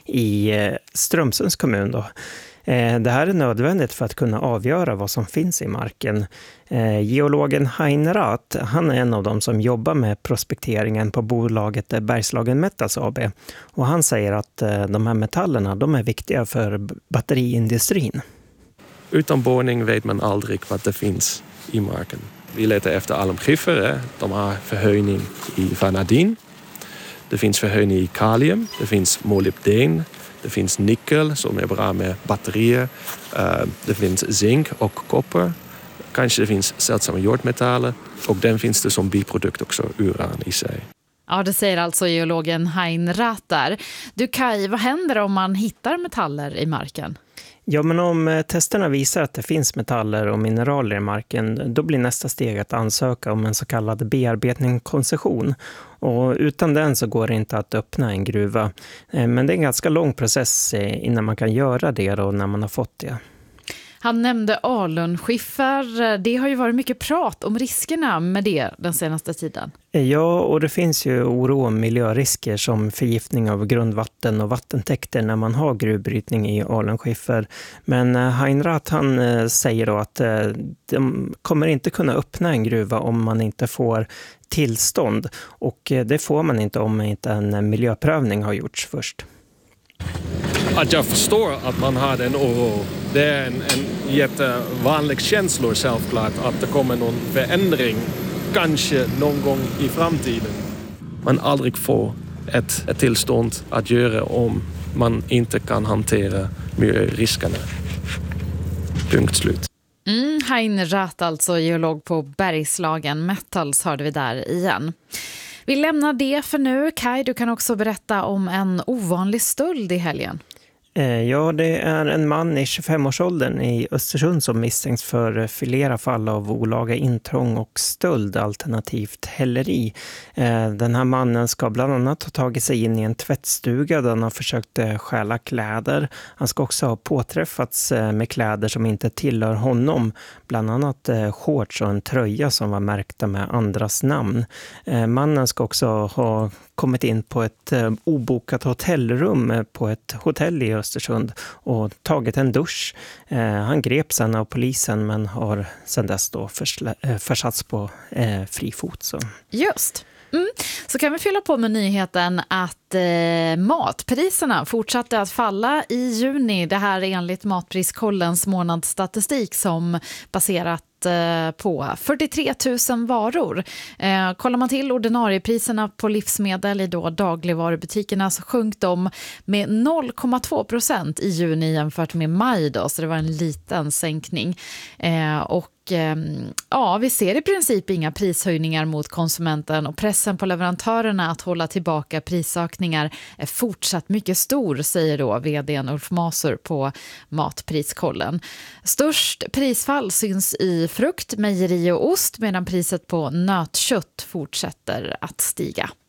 i Strömsunds kommun då. Det här är nödvändigt för att kunna avgöra vad som finns i marken. Geologen Hein Rath, han är en av dem som jobbar med prospekteringen på bolaget Bergslagen Metals AB. Och han säger att de här metallerna, de är viktiga för batteriindustrin. Utan borrning vet man aldrig vad det finns i marken. Vi letar efter alumskiffer, de har förhöjning i vanadin. Det finns förhöjning i kalium, det finns molybden, det finns nickel som är bra med batterier. Det finns zink och koppar. Kanske det finns sällsamma jordmetaller och den finns det som biprodukt också, uran i sig. Ja, det säger alltså geologen Hein Rath där. Du Kai, vad händer om man hittar metaller i marken? Ja, men om testerna visar att det finns metaller och mineraler i marken, då blir nästa steg att ansöka om en så kallad bearbetningskoncession. Och utan den så går det inte att öppna en gruva. Men det är en ganska lång process innan man kan göra det då, när man har fått det. Han nämnde alunskiffer. Det har ju varit mycket prat om riskerna med det den senaste tiden. Ja, och det finns ju oro om miljörisker som förgiftning av grundvatten och vattentäkter när man har gruvbrytning i alunskiffer. Men Hein Rath, han säger då att de kommer inte kunna öppna en gruva om man inte får tillstånd. Och det får man inte om inte en miljöprövning har gjorts först. Att jag förstår att man har en oro. Det är en jättevanlig känsla självklart att det kommer någon förändring kanske någon gång i framtiden. Man aldrig får ett tillstånd att göra om man inte kan hantera miljöriskerna. Punkt slut. Hein Rath, alltså geolog på Bergslagen Metals, hörde vi där igen. Vi lämnar det för nu. Kai, du kan också berätta om en ovanlig stöld i helgen. Ja, det är en man i 25-årsåldern i Östersund som misstänks för flera fall av olaga intrång och stöld alternativt häleri. Den här mannen ska bland annat ha tagit sig in i en tvättstuga där han har försökt stjäla kläder. Han ska också ha påträffats med kläder som inte tillhör honom, bland annat shorts och en tröja som var märkta med andras namn. Mannen ska också ha kommit in på ett obokat hotellrum på ett hotell i Östersund och tagit en dusch. Han greps sen av polisen men har sedan dess då försatts på fri fot. Så. Just. Så kan vi fylla på med nyheten att matpriserna fortsatte att falla i juni. Det här är enligt Matpriskollens månadsstatistik som baserat på 43 000 varor. Kollar man till ordinariepriserna på livsmedel i då dagligvarubutikerna så sjönk de med 0,2% i juni jämfört med maj då, så det var en liten sänkning. Och ja, vi ser i princip inga prishöjningar mot konsumenten och pressen på leverantörerna att hålla tillbaka prisökningar är fortsatt mycket stor, säger då vdn Ulf Maser på Matpriskollen. Störst prisfall syns i frukt, mejeri och ost medan priset på nötkött fortsätter att stiga.